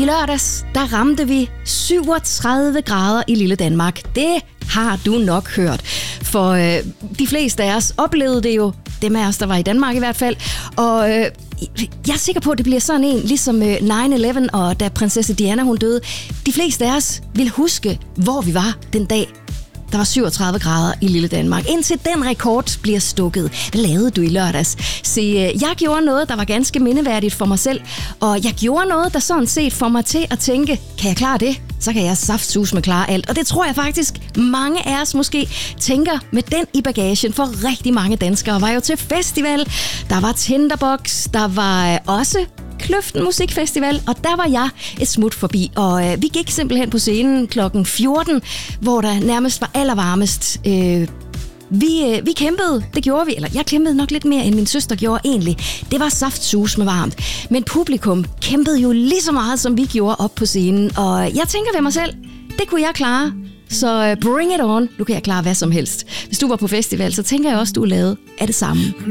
I lørdags, der ramte vi 37 grader i lille Danmark. Det har du nok hørt. For de fleste af os oplevede det jo, dem af os, der var i Danmark i hvert fald. Og jeg er sikker på, at det bliver sådan en, ligesom 9/11 og da prinsesse Diana hun døde. De fleste af os vil huske, hvor vi var den dag. Der var 37 grader i lille Danmark. Indtil den rekord bliver stukket. Hvad lavede du i lørdags? Se, jeg gjorde noget, der var ganske mindeværdigt for mig selv. Og jeg gjorde noget, der sådan set får mig til at tænke, kan jeg klare det? Så kan jeg saftsus med klare alt. Og det tror jeg faktisk, mange af os måske tænker med den i bagagen. For rigtig mange danskere var jo til festival. Der var Tinderbox. Der var også Kløften Musikfestival, og der var jeg et smut forbi, og vi gik simpelthen på scenen klokken 14, hvor der nærmest var allervarmest. Vi kæmpede, det gjorde vi, eller jeg kæmpede nok lidt mere, end min søster gjorde egentlig. Det var saftsus med varmt, men publikum kæmpede jo lige så meget, som vi gjorde op på scenen, og jeg tænker ved mig selv, det kunne jeg klare. Så bring it on, nu kan jeg klare hvad som helst. Hvis du var på festival, så tænker jeg også, du er lavet af det samme.